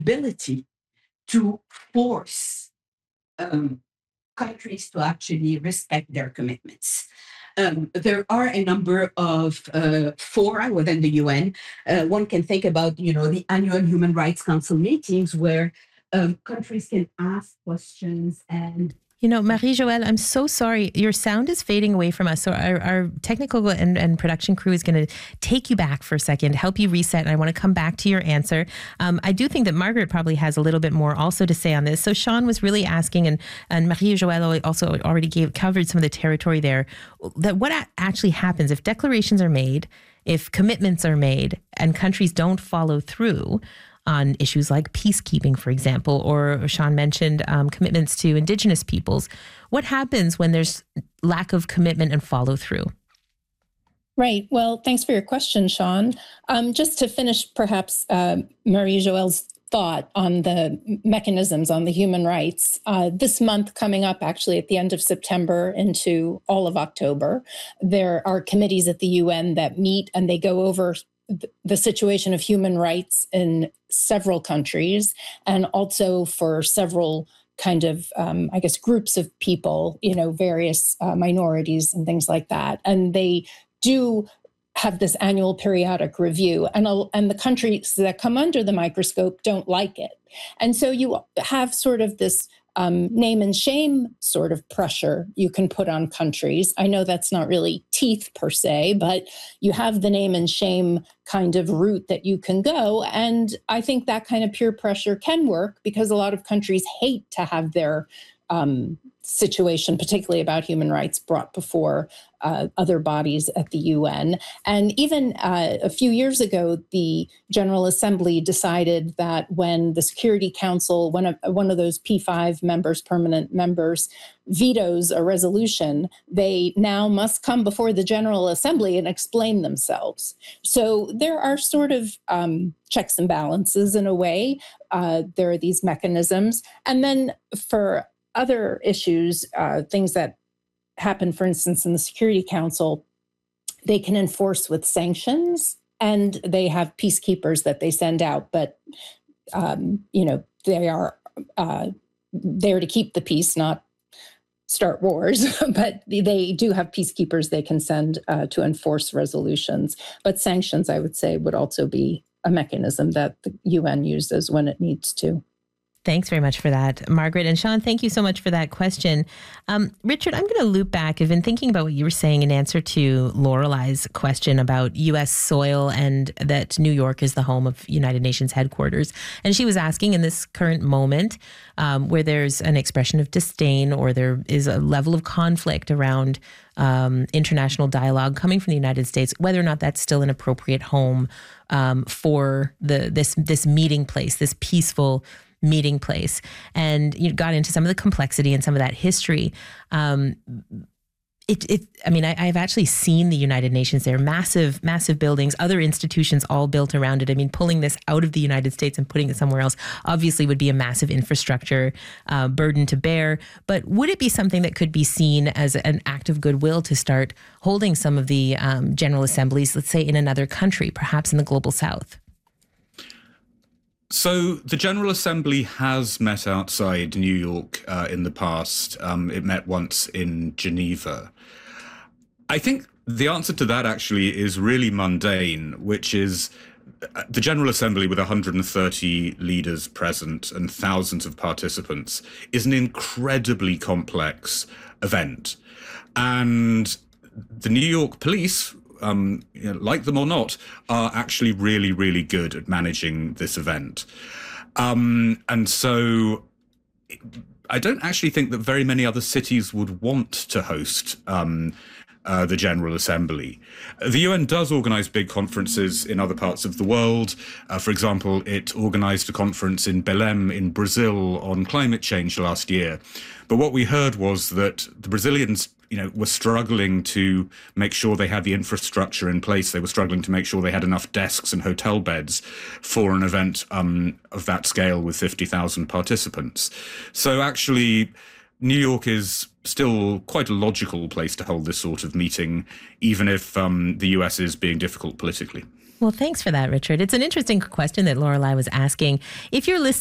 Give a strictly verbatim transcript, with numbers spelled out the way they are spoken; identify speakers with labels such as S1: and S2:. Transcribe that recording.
S1: ability to force um, countries to actually respect their commitments. Um, there are a number of uh, fora within the U N. Uh, one can think about, you know, the annual Human Rights Council meetings where um, countries can ask questions and
S2: You know, Marie-Joëlle, I'm so sorry. Your sound is fading away from us. So our, our technical and, and production crew is going to take you back for a second, help you reset. And I want to come back to your answer. Um, I do think that Margaret probably has a little bit more also to say on this. So Sean was really asking, and, and Marie-Joëlle also already gave covered some of the territory there, that what actually happens if declarations are made, if commitments are made, and countries don't follow through on issues like peacekeeping, for example, or Sean mentioned um, commitments to Indigenous peoples. What happens when there's lack of commitment and follow through?
S3: Right. Well, thanks for your question, Sean. Um, just to finish, perhaps, uh, Marie-Joëlle's thought on the mechanisms on the human rights. Uh, this month coming up, actually, at the end of September into all of October, there are committees at the U N that meet and they go over the situation of human rights in several countries, and also for several kind of, um, I guess, groups of people, you know, various uh, minorities and things like that. And they do have this annual periodic review, and, and the countries that come under the microscope don't like it. And so you have sort of this Um, name and shame sort of pressure you can put on countries. I know that's not really teeth per se, but you have the name and shame kind of route that you can go. And I think that kind of peer pressure can work because a lot of countries hate to have their um, situation, particularly about human rights, brought before uh, other bodies at the U N. And even uh, a few years ago, the General Assembly decided that when the Security Council, one of, one of those P five members, permanent members, vetoes a resolution, they now must come before the General Assembly and explain themselves. So there are sort of um, checks and balances in a way. Uh, there are these mechanisms. And then for other issues, uh, things that happen, for instance, in the Security Council, they can enforce with sanctions, and they have peacekeepers that they send out. But, um, you know, they are uh, there to keep the peace, not start wars. But they do have peacekeepers they can send uh, to enforce resolutions. But sanctions, I would say, would also be a mechanism that the U N uses when it needs to.
S2: Thanks very much for that, Margaret. And Sean, thank you so much for that question. Um, Richard, I'm going to loop back. I've been thinking about what you were saying in answer to Lorelei's question about U S soil and that New York is the home of United Nations headquarters. And she was asking, in this current moment um, where there's an expression of disdain or there is a level of conflict around um, international dialogue coming from the United States, whether or not that's still an appropriate home um, for the this this meeting place, this peaceful meeting place, and you got into some of the complexity and some of that history. Um, it, it, I mean, I, I've actually seen the United Nations there, massive, massive buildings, other institutions all built around it. I mean, pulling this out of the United States and putting it somewhere else obviously would be a massive infrastructure uh, burden to bear. But would it be something that could be seen as an act of goodwill to start holding some of the um, General Assemblies, let's say in another country, perhaps in the Global South?
S4: So the General Assembly has met outside New York uh, in the past. Um, it met once in Geneva. I think the answer to that actually is really mundane, which is the General Assembly with one hundred thirty leaders present and thousands of participants is an incredibly complex event. And the New York police, Um, you know, like them or not, are actually really, really good at managing this event. Um, and so I don't actually think that very many other cities would want to host um, uh, the General Assembly. The U N does organize big conferences in other parts of the world. Uh, for example, it organized a conference in Belém in Brazil on climate change last year. But what we heard was that the Brazilians you know, were struggling to make sure they had the infrastructure in place. They were struggling to make sure they had enough desks and hotel beds for an event um, of that scale with fifty thousand participants. So actually, New York is still quite a logical place to hold this sort of meeting, even if um, the U S is being difficult politically.
S2: Well, thanks for that, Richard. It's an interesting question that Lorelei was asking. If you're listening